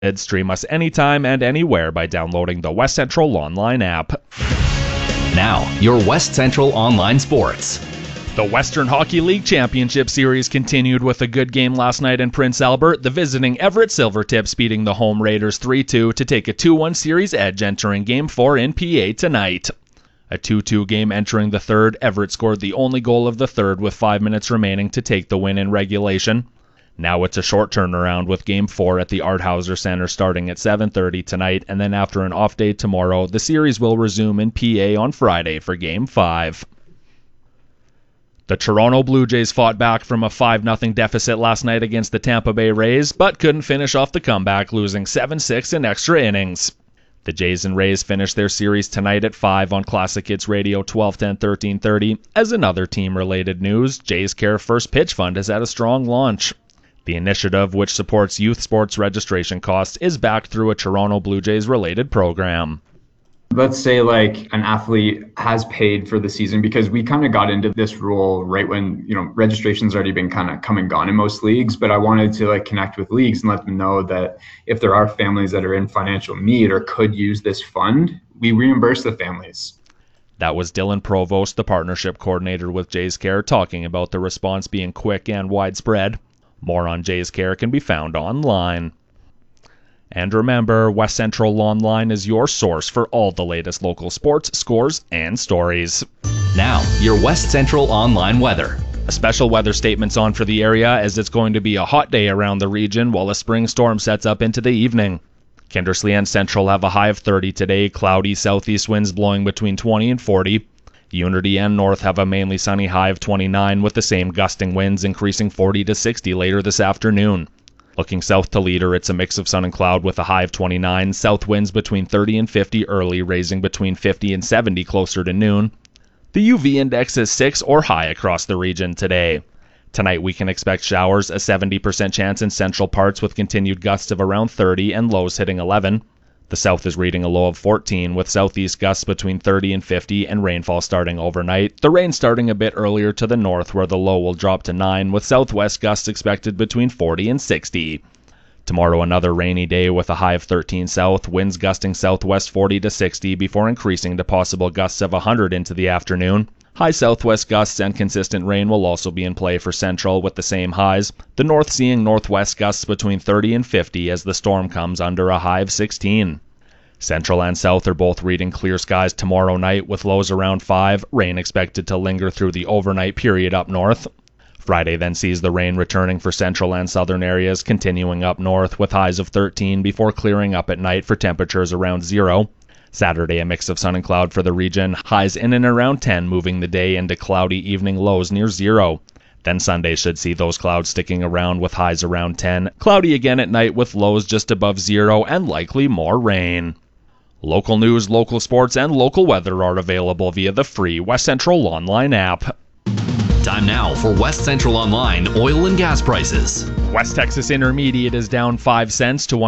Stream us anytime and anywhere by downloading the West Central Online app. Now, your West Central Online Sports. The Western Hockey League Championship Series continued with a good game last night in Prince Albert, the visiting Everett Silvertips beating the home Raiders 3-2 to take a 2-1 series edge entering Game 4 in PA tonight. A 2-2 game entering the third, Everett scored the only goal of the third with 5 minutes remaining to take the win in regulation. Now it's a short turnaround with Game 4 at the Art Hauser Center starting at 7:30 tonight, and then after an off day tomorrow, the series will resume in PA on Friday for Game 5. The Toronto Blue Jays fought back from a 5-0 deficit last night against the Tampa Bay Rays, but couldn't finish off the comeback, losing 7-6 in extra innings. The Jays and Rays finish their series tonight at 5 on Classic Hits Radio 1210 1330. As another team-related news, Jays Care First Pitch Fund has had a strong launch. The initiative, which supports youth sports registration costs, is backed through a Toronto Blue Jays-related program. Let's say like an athlete has paid for the season, because we kind of got into this rule right when, registration's already been kind of come and gone in most leagues, but I wanted to connect with leagues and let them know that if there are families that are in financial need or could use this fund, we reimburse the families. That was Dylan Provost, the partnership coordinator with Jays Care, talking about the response being quick and widespread. More on Jays Care can be found online. And remember, West Central Online is your source for all the latest local sports, scores, and stories. Now, your West Central Online weather. A special weather statement's on for the area, as it's going to be a hot day around the region while a spring storm sets up into the evening. Kindersley and Central have a high of 30 today, cloudy southeast winds blowing between 20 and 40. Unity and North have a mainly sunny high of 29 with the same gusting winds increasing 40 to 60 later this afternoon. Looking south to Leader, it's a mix of sun and cloud with a high of 29, south winds between 30 and 50 early, raising between 50 and 70 closer to noon. The UV index is 6 or high across the region today. Tonight we can expect showers, a 70% chance in central parts with continued gusts of around 30 and lows hitting 11. The south is reading a low of 14 with southeast gusts between 30 and 50 and rainfall starting overnight. The rain starting a bit earlier to the north where the low will drop to 9 with southwest gusts expected between 40 and 60. Tomorrow another rainy day with a high of 13 south, winds gusting southwest 40 to 60 before increasing to possible gusts of 100 into the afternoon. High southwest gusts and consistent rain will also be in play for Central with the same highs. The north seeing northwest gusts between 30 and 50 as the storm comes under a high of 16. Central and South are both reading clear skies tomorrow night with lows around 5, rain expected to linger through the overnight period up north. Friday then sees the rain returning for Central and Southern areas, continuing up north with highs of 13 before clearing up at night for temperatures around 0. Saturday, a mix of sun and cloud for the region, highs in and around 10, moving the day into cloudy evening lows near 0. Then Sunday should see those clouds sticking around with highs around 10, cloudy again at night with lows just above 0 and likely more rain. Local news, local sports, and local weather are available via the free West Central Online app. Time now for West Central Online oil and gas prices. West Texas Intermediate is down 5 cents to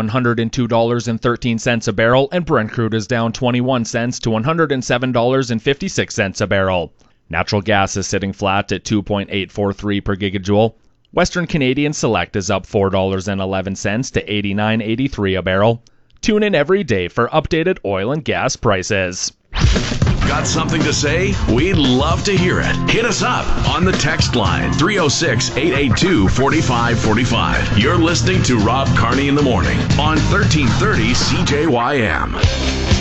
$102.13 a barrel, and Brent crude is down 21 cents to $107.56 a barrel. Natural gas is sitting flat at 2.843 per gigajoule. Western Canadian Select is up $4.11 to $89.83 a barrel. Tune in every day for updated oil and gas prices. Got something to say? We'd love to hear it. Hit us up on the text line 306-882-4545. You're listening to Rob Carney in the Morning on 1330 CJYM.